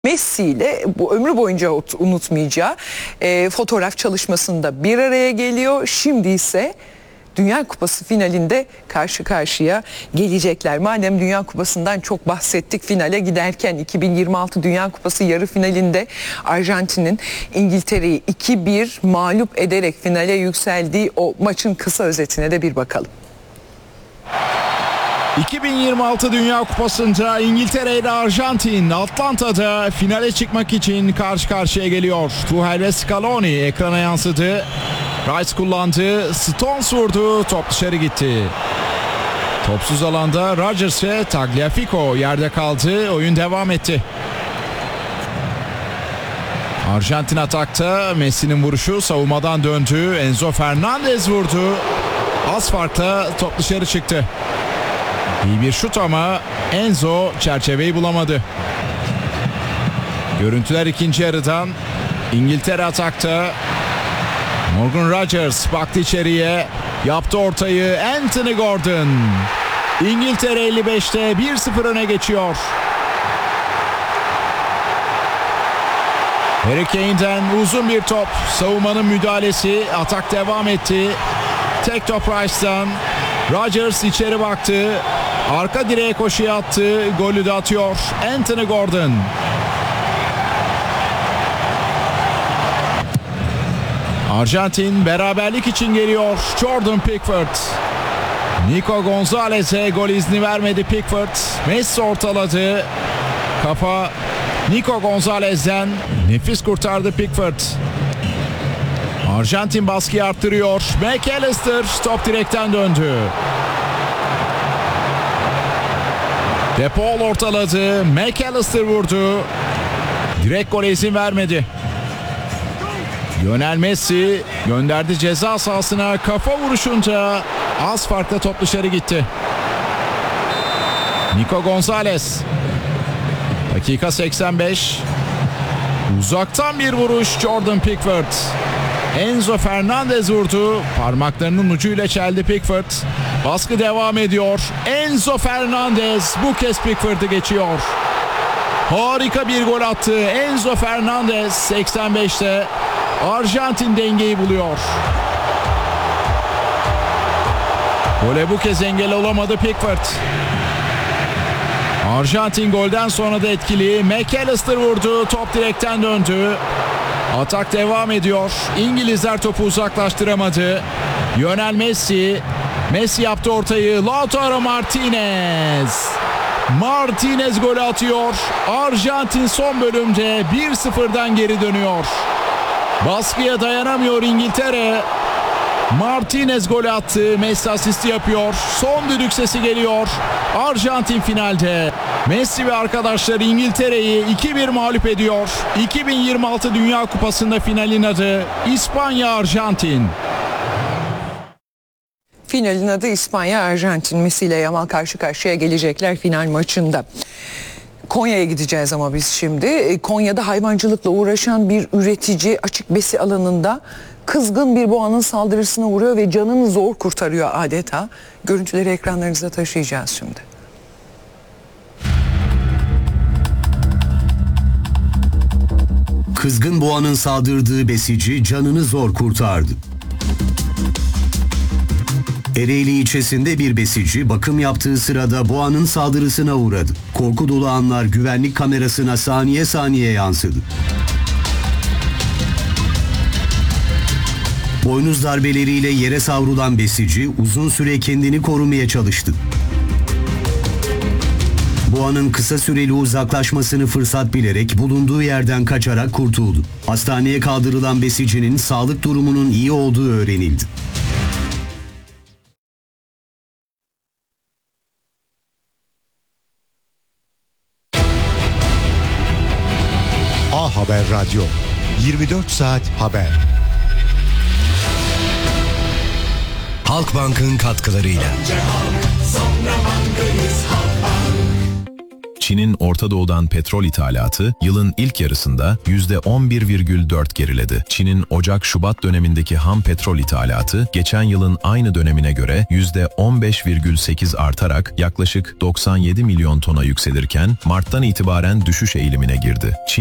Messi ile bu ömrü boyunca unutmayacağı fotoğraf çalışmasında bir araya geliyor. Şimdi ise Dünya Kupası finalinde karşı karşıya gelecekler. Madem Dünya Kupası'ndan çok bahsettik, finale giderken 2026 Dünya Kupası yarı finalinde Arjantin'in İngiltere'yi 2-1 mağlup ederek finale yükseldiği o maçın kısa özetine de bir bakalım. 2026 Dünya Kupası'nda İngiltere ile Arjantin Atlanta'da finale çıkmak için karşı karşıya geliyor. Tuchel ve Scaloni ekrana yansıdı. Rice kullandı, Stones vurdu, top dışarı gitti. Topsuz alanda Rodgers ve Tagliafico yerde kaldı, oyun devam etti. Arjantin atakta, Messi'nin vuruşu savunmadan döndü, Enzo Fernandez vurdu. Az farkla top dışarı çıktı. İyi bir şut ama Enzo çerçeveyi bulamadı. Görüntüler ikinci yarıdan. İngiltere atakta. Morgan Rodgers baktı içeriye. Yaptı ortayı. Anthony Gordon. İngiltere 55'te 1-0 öne geçiyor. Harry Kane'den uzun bir top. Savunmanın müdahalesi. Atak devam etti. Tek top Rice'dan. Rodgers içeri baktı. Arka direğe koşuya attı. Golü de atıyor Anthony Gordon. Arjantin beraberlik için geliyor. Jordan Pickford. Nico Gonzalez'e gol izni vermedi Pickford. Messi ortaladı. Kafa Nico Gonzalez'den. Nefis kurtardı Pickford. Arjantin baskıyı arttırıyor. McAllister top direkten döndü. De Paul ortaladı. McAllister vurdu. Direkt gole izin vermedi. Lionel Messi gönderdi ceza sahasına. Kafa vuruşunca az farkla top dışarı gitti. Nico Gonzalez. Dakika 85. Uzaktan bir vuruş Jordan Pickford. Enzo Fernandez vurdu. Parmaklarının ucuyla çeldi Pickford. Baskı devam ediyor. Enzo Fernandez bu kez Pickford'ı geçiyor. Harika bir gol attı. Enzo Fernandez 85'te Arjantin dengeyi buluyor. Gole bu kez engel olamadı Pickford. Arjantin golden sonra da etkili. McAllister vurdu. Top direkten döndü. Atak devam ediyor. İngilizler topu uzaklaştıramadı. Lionel Messi. Messi yaptı ortayı. Lautaro Martinez. Martinez golü atıyor. Arjantin son bölümde 1-0'dan geri dönüyor. Baskıya dayanamıyor İngiltere. Martinez golü attı. Messi asisti yapıyor. Son düdük sesi geliyor. Arjantin finalde. Messi ve arkadaşları İngiltere'yi 2-1 mağlup ediyor. 2026 Dünya Kupası'nda finalin adı İspanya-Arjantin. Finalin adı İspanya-Arjantin. Messi ile Yamal karşı karşıya gelecekler final maçında. Konya'ya gideceğiz ama biz şimdi. Konya'da hayvancılıkla uğraşan bir üretici açık besi alanında kızgın bir boğanın saldırısına uğruyor ve canını zor kurtarıyor adeta. Görüntüleri ekranlarınıza taşıyacağız şimdi. Kızgın boğanın saldırdığı besici canını zor kurtardı. Ereğli ilçesinde bir besici bakım yaptığı sırada boğanın saldırısına uğradı. Korku dolu anlar güvenlik kamerasına saniye saniye yansıdı. Boynuz darbeleriyle yere savrulan besici uzun süre kendini korumaya çalıştı. Boğanın kısa süreli uzaklaşmasını fırsat bilerek bulunduğu yerden kaçarak kurtuldu. Hastaneye kaldırılan besicinin sağlık durumunun iyi olduğu öğrenildi. A Haber Radyo, 24 saat haber. Halkbank'ın katkılarıyla. Çin'in Orta Doğu'dan petrol ithalatı yılın ilk yarısında %11,4 geriledi. Çin'in Ocak-Şubat dönemindeki ham petrol ithalatı geçen yılın aynı dönemine göre %15,8 artarak yaklaşık 97 milyon tona yükselirken Mart'tan itibaren düşüş eğilimine girdi.